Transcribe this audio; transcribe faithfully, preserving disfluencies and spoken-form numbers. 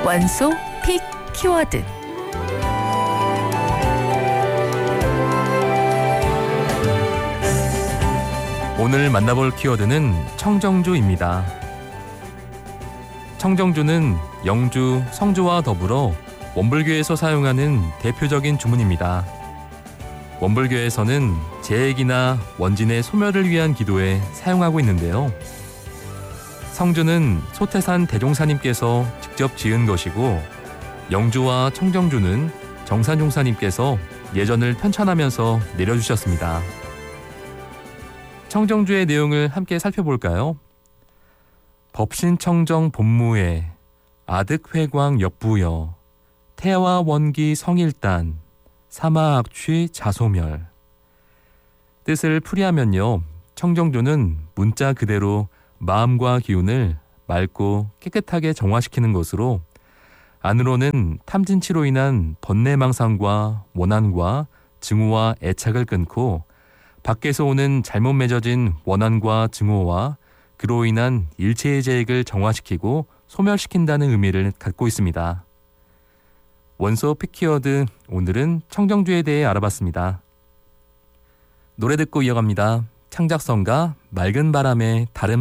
원소 픽 키워드. 오늘 만나볼 키워드는 청정주입니다. 청정주는 영주, 성주와 더불어 원불교에서 사용하는 대표적인 주문입니다. 원불교에서는 재액이나 원진의 소멸을 위한 기도에 사용하고 있는데요. 성주는 소태산 대종사님께서 직접 지은 것이고, 영주와 청정주는 정산종사님께서 예전을 편찬하면서 내려주셨습니다. 청정주의 내용을 함께 살펴볼까요? 법신청정 본무에 아득회광 역부여 태와 원기 성일단 사마악취 자소멸. 뜻을 풀이하면요, 청정주는 문자 그대로 마음과 기운을 맑고 깨끗하게 정화시키는 것으로 안으로는 탐진치로 인한 번뇌망상과 원한과 증오와 애착을 끊고 밖에서 오는 잘못 맺어진 원한과 증오와 그로 인한 일체의 재액을 정화시키고 소멸시킨다는 의미를 갖고 있습니다. 원소 픽키워드, 오늘은 청정주에 대해 알아봤습니다. 노래 듣고 이어갑니다. 창작성가 맑은 바람의 다른